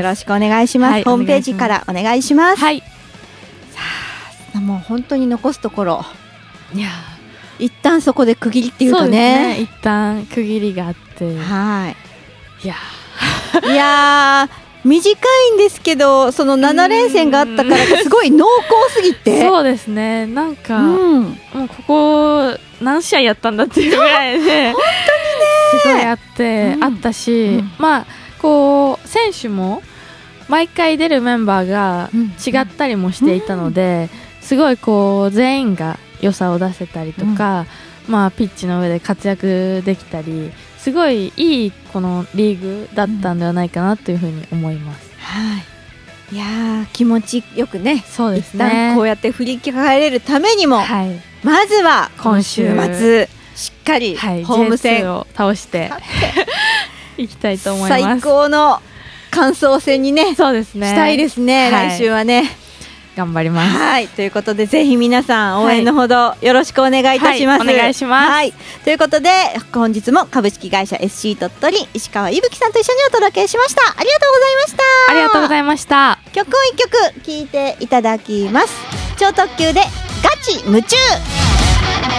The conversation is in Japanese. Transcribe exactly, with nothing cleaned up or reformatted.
ろしくお願いします、はい、ホームページからお願いします。 はい。 さあもう本当に残すところ、 いや一旦そこで区切りっていうか ね, ね一旦区切りがあって、 はい、 いやいや短いんですけど、そのなな連戦があったからすごい濃厚すぎてそうですね、なんか、 うん、 もうここ何試合やったんだっていうぐらいで本当にねすごいあって、うん、あったし、うん、まあこう選手も毎回出るメンバーが違ったりもしていたので、うん、すごいこう全員が良さを出せたりとか、うん、まあピッチの上で活躍できたり、すごいいいこのリーグだったんではないかなというふうに思います。 はい、いやー気持ちよくね、 そうですね、 一旦こうやって振り返れるためにも、 はい、 まずは今週末しっかりホーム戦、 はい、ジェイツー を倒していきたいと思います。 最高の感想戦にね、 そうですね、 したいですね、はい、来週はね頑張ります。 はい、ということでぜひ皆さん応援のほどよろしくお願いいたします。 はい、お願いします。 はい、ということで本日も株式会社 エスシー 鳥取石川いぶきさんと一緒にお届けしました。ありがとうございました。 ありがとうございました。 曲を一曲聴いていただきます。超特急でガチ夢中。